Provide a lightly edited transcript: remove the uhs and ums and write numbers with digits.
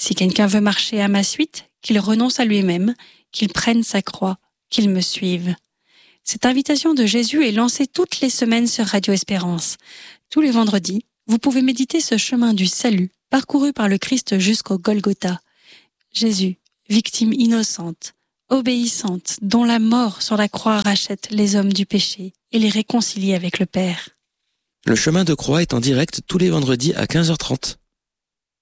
Si quelqu'un veut marcher à ma suite, qu'il renonce à lui-même, qu'il prenne sa croix, qu'il me suive. Cette invitation de Jésus est lancée toutes les semaines sur Radio Espérance. Tous les vendredis, vous pouvez méditer ce chemin du salut, parcouru par le Christ jusqu'au Golgotha. Jésus, victime innocente, obéissante, dont la mort sur la croix rachète les hommes du péché et les réconcilie avec le Père. Le chemin de croix est en direct tous les vendredis à 15h30.